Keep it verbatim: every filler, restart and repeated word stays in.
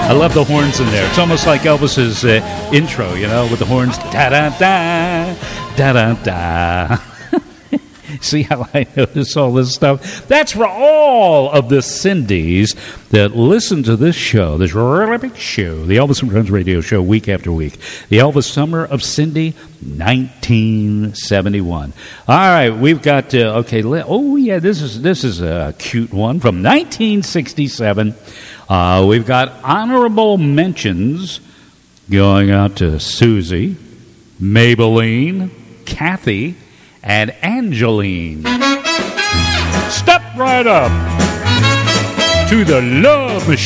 I love the horns in there. It's almost like Elvis's uh, intro, you know, with the horns. Da-da-da, da-da-da. See how I notice all this stuff? That's for all of the Cindys that listen to this show, this really big show, the Elvis and Friends radio show, week after week. The Elvis Summer of Cindy, nineteen seventy-one. All right, we've got, uh, okay, oh, yeah, this is this is a cute one from nineteen sixty-seven. Uh, we've got honorable mentions going out to Susie, Maybelline, Kathy, and Angeline. Step right up to the Love Machine.